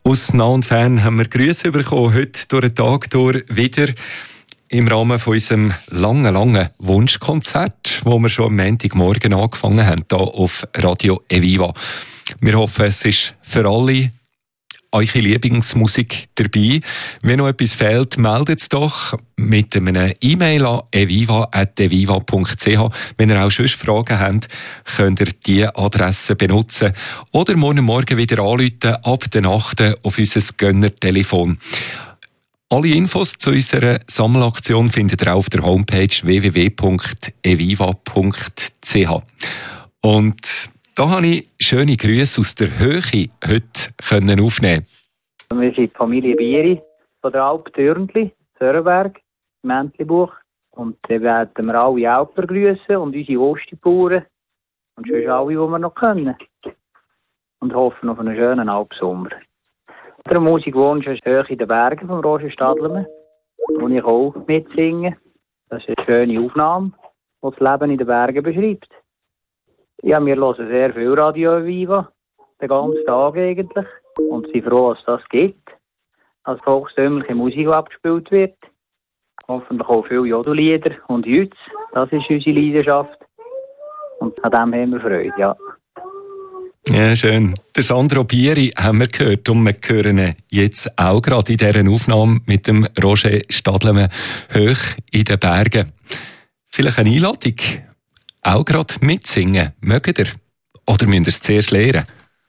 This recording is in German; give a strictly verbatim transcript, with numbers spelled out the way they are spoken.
Aus nah und fern haben wir Grüße bekommen, heute durch den Tag durch wieder im Rahmen von unserem langen, langen Wunschkonzert, wo wir schon am Montagmorgen angefangen haben, hier auf Radio Eviva. Wir hoffen, es ist für alle eure Lieblingsmusik dabei. Wenn noch etwas fehlt, meldet es doch mit einem E-Mail an eviva at eviva punkt c h. Wenn ihr auch sonst Fragen habt, könnt ihr diese Adresse benutzen. Oder morgen Morgen wieder anrufen, ab der Nacht auf unser Gönner-Telefon. Alle Infos zu unserer Sammelaktion findet ihr auch auf der Homepage w w w punkt eviva punkt c h. Und da habe ich schöne Grüße aus der Höhe heute aufnehmen. Wir sind die Familie Bieri von der Alp Dürndli, Sörenberg, im Entlebuch. Und dann werden wir alle Alper grüßen und unsere Ostibauern und sonst alle, die wir noch können. Und hoffen auf einen schönen Alpsommer. Der Musikwunsch ist «Höhe in den Bergen» von Roger Stadlemann, wo ich auch mitsinge. Das ist eine schöne Aufnahme, die das Leben in den Bergen beschreibt. Ja, wir hören sehr viel Radio Eviva, den ganzen Tag eigentlich. Und sind froh, dass das gibt, als volkstümliche Musik abgespielt wird. Hoffentlich auch viele Jodellieder und Jütz, das ist unsere Leidenschaft. Und an dem haben wir Freude, ja. Ja, schön. Der Sandro Bieri haben wir gehört und wir hören ihn jetzt auch gerade in dieser Aufnahme mit dem Roger Stadlemann «Hoch in den Bergen». Vielleicht eine Einladung? Auch gerade mitsingen, mögt ihr? Oder müsst ihr es zuerst lernen?